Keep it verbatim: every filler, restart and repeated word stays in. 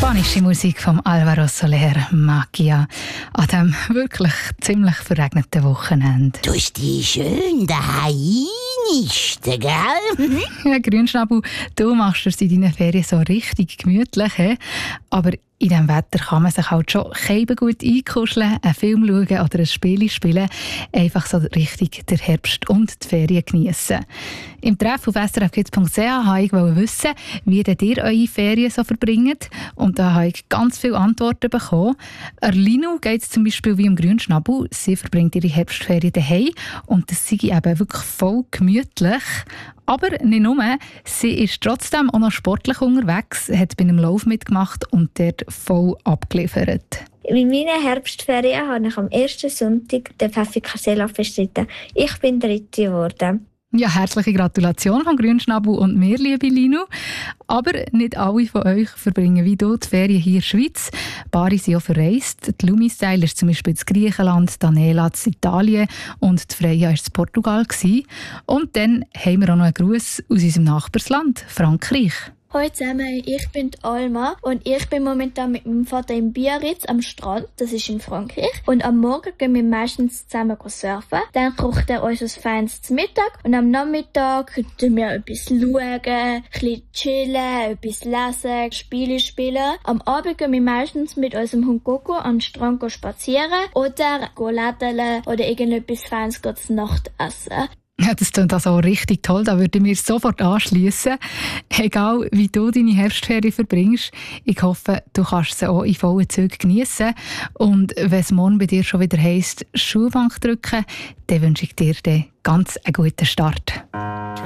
Spanische Musik von Álvaro Soler, Magia, an diesem wirklich ziemlich verregneten Wochenende. Du hast dich schön daheim nisten, gell? Ja, Grünschnabel, du machst dir in deinen Ferien so richtig gemütlich, he? Aber in diesem Wetter kann man sich halt schon gut einkuscheln, einen Film schauen oder ein Spiel spielen. Einfach so richtig den Herbst und die Ferien geniessen. Im Treff auf s r f kids punkt c h wollte ich wissen, wie ihr eure Ferien so verbringt. Und da habe ich ganz viele Antworten bekommen. Erlino geht es zum Beispiel wie im Grünschnabel. Sie verbringt ihre Herbstferien daheim und das sei eben wirklich voll gemütlich. Aber nicht nur, sie ist trotzdem auch noch sportlich unterwegs, hat bei einem Lauf mitgemacht und dort voll abgeliefert. In meinen Herbstferien habe ich am ersten Sonntag den Pfäffikasseelauf bestritten. Ich bin Dritte geworden. Ja, herzliche Gratulation von Grünschnabel und mir, liebe Linu. Aber nicht alle von euch verbringen wie du die Ferien hier in der Schweiz. Paare sind ja verreist. Die Lumi-Style ist zum Beispiel in Griechenland, Daniela in Italien und die Freya war in Portugal. Und dann haben wir auch noch einen Gruß aus unserem Nachbarsland, Frankreich. Hallo zusammen, ich bin Alma und ich bin momentan mit meinem Vater in Biarritz am Strand, das ist in Frankreich. Und am Morgen gehen wir meistens zusammen surfen. Dann kocht er uns ein feines zum Mittag und am Nachmittag können wir etwas schauen, ein bisschen chillen, etwas lesen, Spiele spielen. Am Abend gehen wir meistens mit unserem Hund Coco am Strand spazieren oder lädeln oder irgendetwas feines zur Nacht essen. Ja, das klingt also richtig toll. Da würde ich mir sofort anschliessen. Egal, wie du deine Herbstferien verbringst, ich hoffe, du kannst sie auch in vollen Zügen geniessen. Und wenn es morgen bei dir schon wieder heisst, Schulbank drücken, dann wünsche ich dir den ganz einen guten Start.